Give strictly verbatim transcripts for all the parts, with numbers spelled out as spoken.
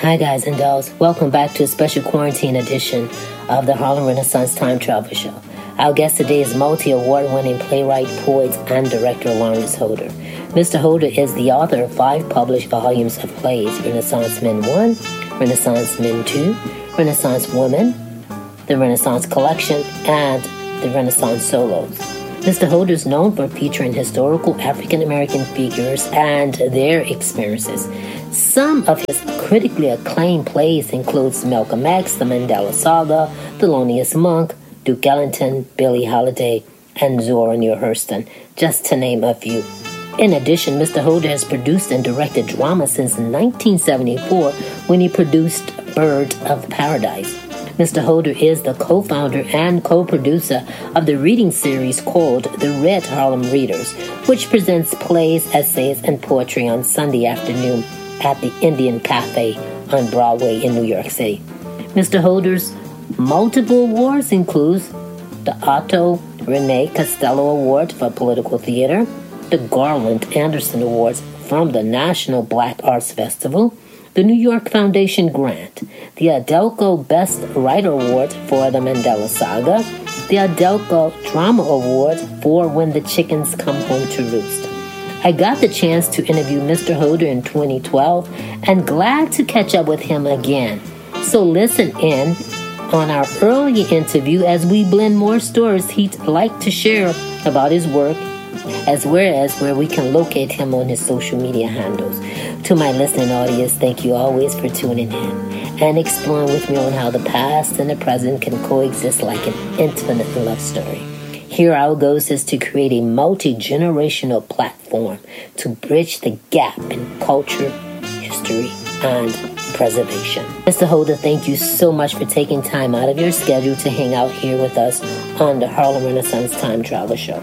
Hi guys and dolls, welcome back to a special quarantine edition of the Harlem Renaissance Time Travel Show. Our guest today is multi-award winning playwright, poet, and director Lawrence Holder. Mister Holder is the author of five published volumes of plays: Renaissance Men one, Renaissance Men two, Renaissance Women, the Renaissance Collection, and the Renaissance Solos. Mister Holder is known for featuring historical African-American figures and their experiences. Some of his critically acclaimed plays includes Malcolm X, The Mandela Saga, Thelonious Monk, Duke Ellington, Billie Holiday, and Zora Neale Hurston, just to name a few. In addition, Mister Holder has produced and directed drama since nineteen seventy-four when he produced Bird of Paradise. Mister Holder is the co-founder and co-producer of the reading series called The Red Harlem Readers, which presents plays, essays, and poetry on Sunday afternoon at the Indian Cafe on Broadway in New York City. Mister Holder's multiple awards include the Otto Rene Costello Award for Political Theater, the Garland Anderson Awards from the National Black Arts Festival, the New York Foundation Grant, the Adelco Best Writer Award for The Mandela Saga, the Adelco Drama Award for When the Chickens Come Home to Roost. I got the chance to interview Mister Holder in twenty twelve and glad to catch up with him again. So listen in on our early interview as we blend more stories he'd like to share about his work, as well as where we can locate him on his social media handles. To my listening audience, thank you always for tuning in and exploring with me on how the past and the present can coexist like an infinite love story. Here our goal is to create a multi-generational platform to bridge the gap in culture, history, and preservation. Mister Holder, thank you so much for taking time out of your schedule to hang out here with us on the Harlem Renaissance Time Travel Show.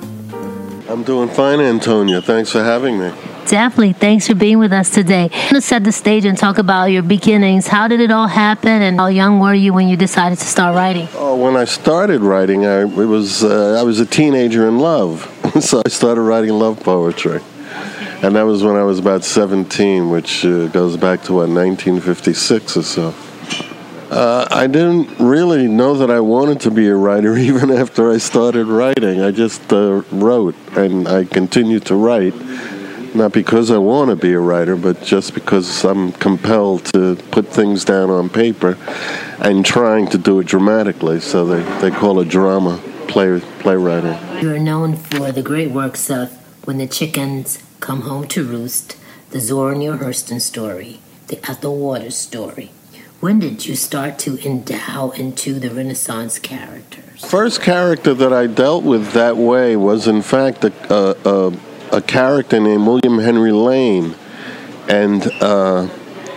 I'm doing fine, Antonia. Thanks for having me. Definitely. Thanks for being with us today. I'm going to set the stage and talk about your beginnings. How did it all happen, and how young were you when you decided to start writing? Oh, when I started writing, I it was uh, I was a teenager in love, so I started writing love poetry, and that was when I was about seventeen, which uh, goes back to what, nineteen fifty-six or so. Uh, I didn't really know that I wanted to be a writer even after I started writing. I just uh, wrote, and I continued to write, not because I want to be a writer, but just because I'm compelled to put things down on paper and trying to do it dramatically. So they, they call it drama, play, playwriting. You are known for the great works of When the Chickens Come Home to Roost, the Zora Neale Hurston story, the Ethel Waters story. When did you start to endow into the Renaissance characters? First character that I dealt with that way was, in fact, a, a, a character named William Henry Lane. And uh,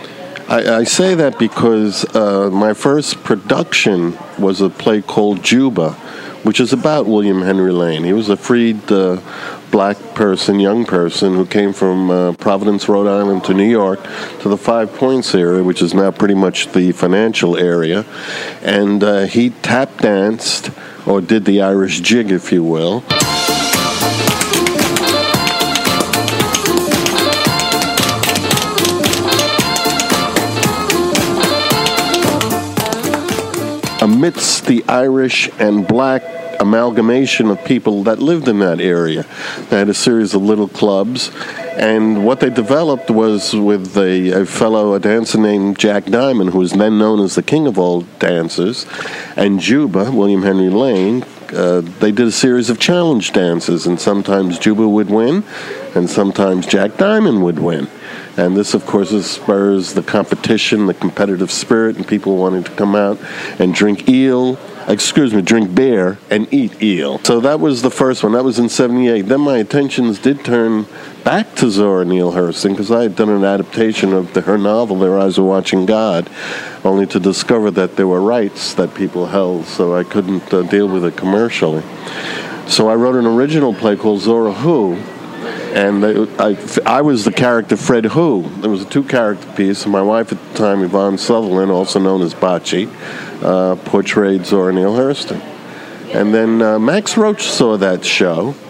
I, I say that because uh, my first production was a play called Juba, which is about William Henry Lane. He was a freed uh, black person, young person, who came from uh, Providence, Rhode Island to New York to the Five Points area, which is now pretty much the financial area. And uh, he tap danced, or did the Irish jig, if you will. Amidst the Irish and black amalgamation of people that lived in that area. They had a series of little clubs, and what they developed was with a, a fellow, a dancer named Jack Diamond, who was then known as the king of all dancers, and Juba, William Henry Lane. Uh, they did a series of challenge dances, and sometimes Juba would win, and sometimes Jack Diamond would win. And this, of course, spurs the competition, the competitive spirit, and people wanting to come out and drink eel, excuse me, drink beer and eat eel. So that was the first one. That was in seventy-eight. Then my attentions did turn back to Zora Neale Hurston, because I had done an adaptation of the, her novel, Their Eyes Were Watching God, only to discover that there were rights that people held, so I couldn't uh, deal with it commercially. So I wrote an original play called Zora Who, and they, I, I was the character Fred Who. It was a two-character piece, and my wife at the time, Yvonne Sutherland, also known as Bocce, uh, portrayed Zora Neale Hurston. And then uh, Max Roach saw that show,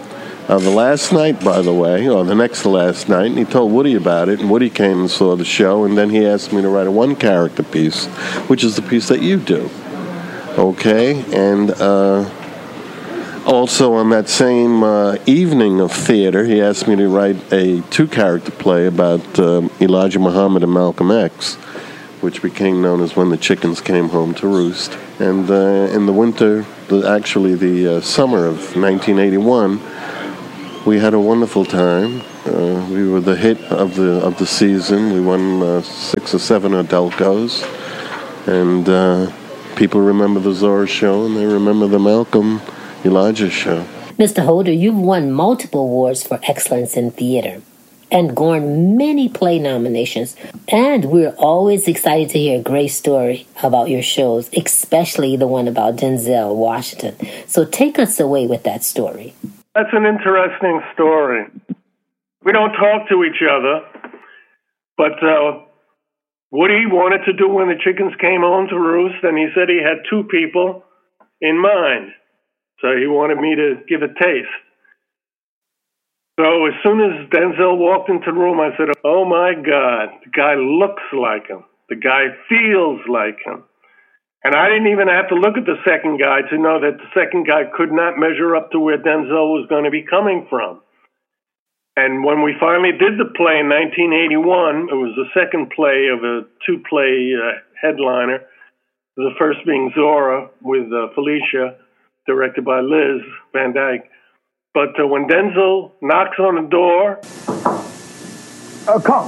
Uh, the last night, by the way, or the next to last night, and he told Woody about it, and Woody came and saw the show, and then he asked me to write a one-character piece, which is the piece that you do. Okay? And uh, also on that same uh, evening of theater, he asked me to write a two-character play about uh, Elijah Muhammad and Malcolm X, which became known as When the Chickens Came Home to Roost. And uh, in the winter, the, actually the uh, summer of nineteen eighty-one, we had a wonderful time. Uh, we were the hit of the of the season. We won uh, six or seven Adelcos, and uh, people remember the Zora show, and they remember the Malcolm Elijah show. Mister Holder, you've won multiple awards for excellence in theater and garnered many play nominations. And we're always excited to hear a great story about your shows, especially the one about Denzel Washington. So take us away with that story. That's an interesting story. We don't talk to each other, but uh, Woody wanted to do When the Chickens Came Home to Roost, and he said he had two people in mind. So he wanted me to give a taste. So as soon as Denzel walked into the room, I said, oh my God, the guy looks like him. The guy feels like him. And I didn't even have to look at the second guy to know that the second guy could not measure up to where Denzel was going to be coming from. And when we finally did the play in nineteen eighty-one, it was the second play of a two-play uh, headliner, the first being Zora with uh, Felicia, directed by Liz Van Dyke. But uh, when Denzel knocks on the door... Uh, come.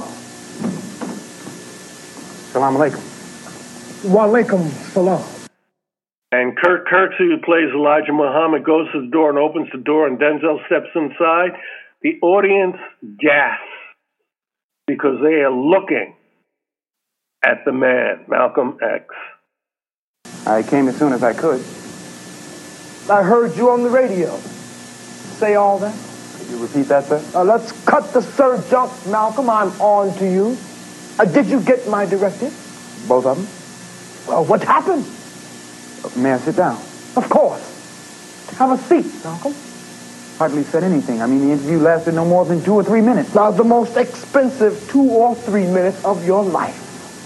Salam alaikum. Wa alaikum salam. And Kirk Kirksey, who plays Elijah Muhammad, goes to the door and opens the door, and Denzel steps inside. The audience gasps because they are looking at the man, Malcolm X. I came as soon as I could. I heard you on the radio. Say all that? Could you repeat that, sir? Uh, let's cut the sir jump, Malcolm. I'm on to you. Uh, did you get my directive? Both of them. Well, what happened? Uh, may I sit down? Of course. Have a seat, Malcolm. Hardly said anything. I mean, the interview lasted no more than two or three minutes. Now, the most expensive two or three minutes of your life.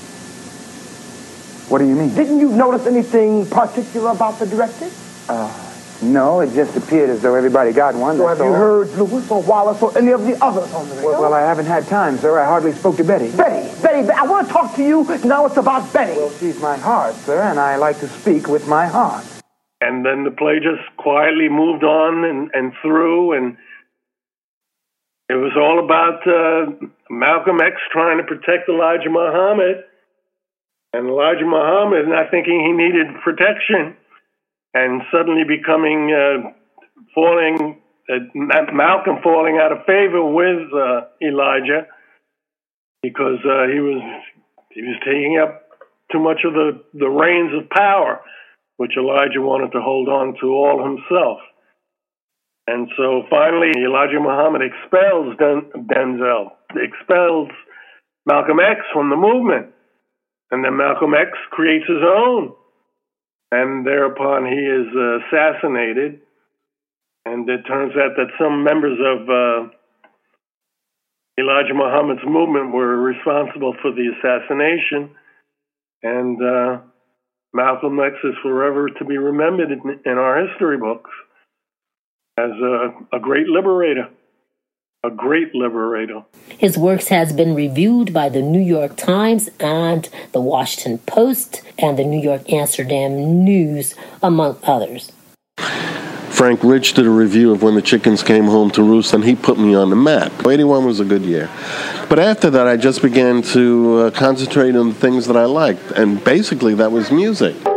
What do you mean? Didn't you notice anything particular about the directive? Uh, no. It just appeared as though everybody got one. So have you heard Lewis or Wallace or any of the others on the radio? Well, well, I haven't had time, sir. I hardly spoke to Betty. Betty, Betty, I want to talk to you. Now it's about Betty. Well, she's my heart, sir, and I like to speak with my heart. And then the play just quietly moved on and, and through, and it was all about uh, Malcolm X trying to protect Elijah Muhammad, and Elijah Muhammad not thinking he needed protection, and suddenly becoming, uh, falling, uh, Malcolm falling out of favor with uh, Elijah because uh, he was he was taking up too much of the, the reins of power, which Elijah wanted to hold on to all himself. And so finally, Elijah Muhammad expels Den- Denzel, expels Malcolm X from the movement. And then Malcolm X creates his own. And thereupon he is uh, assassinated. And it turns out that some members of uh, Elijah Muhammad's movement were responsible for the assassination. And... Uh, Malcolm X is forever to be remembered in, in our history books as a, a great liberator, a great liberator. His works has been reviewed by the New York Times and the Washington Post and the New York Amsterdam News, among others. Frank Rich did a review of When the Chickens Came Home to Roost, and he put me on the map. eighty-one was a good year. But after that, I just began to uh, concentrate on the things that I liked, and basically that was music.